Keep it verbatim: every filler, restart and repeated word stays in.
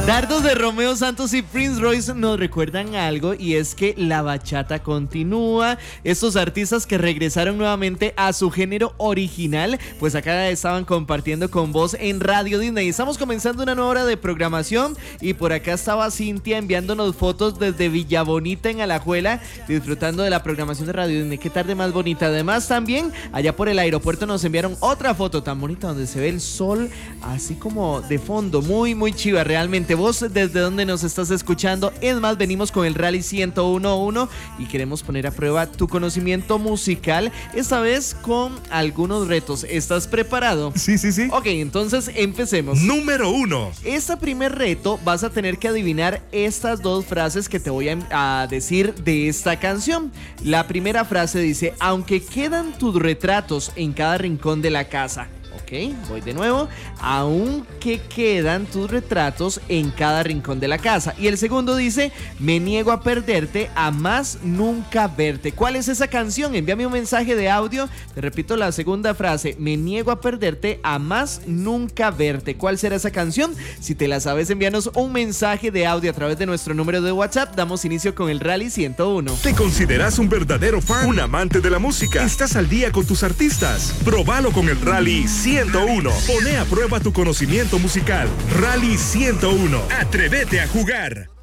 Dardos de Romeo Santos y Prince Royce nos recuerdan algo, y es que la bachata continúa. Estos artistas que regresaron nuevamente a su género original, pues acá estaban compartiendo con vos en Radio Disney. Estamos comenzando una nueva hora de programación y por acá estaba Cintia enviándonos fotos desde Villa Bonita en Alajuela, disfrutando de la programación de Radio Disney. Qué tarde más bonita. Además también allá por el aeropuerto nos enviaron otra foto tan bonita donde se ve el sol así como de fondo, muy muy chiva realmente. ¿Vos desde dónde nos estás escuchando? Es más, venimos con el Rally ciento uno punto uno y queremos poner a prueba tu conocimiento musical, esta vez con algunos retos. ¿Estás preparado? Sí, sí, sí. Ok, entonces empecemos. Número uno. Este primer reto vas a tener que adivinar estas dos frases que te voy a, a decir de esta canción. La primera frase dice: aunque quedan tus retratos en cada rincón de la casa. Ok, voy de nuevo. Aunque quedan tus retratos en cada rincón de la casa. Y el segundo dice: me niego a perderte, a más nunca verte. ¿Cuál es esa canción? Envíame un mensaje de audio. Te repito la segunda frase: me niego a perderte, a más nunca verte. ¿Cuál será esa canción? Si te la sabes, envíanos un mensaje de audio a través de nuestro número de WhatsApp. Damos inicio con el Rally ciento uno. ¿Te consideras un verdadero fan? ¿Un amante de la música? ¿Estás al día con tus artistas? Probalo con el Rally ciento uno. Pone a prueba tu conocimiento musical. Rally ciento uno. Atrévete a jugar.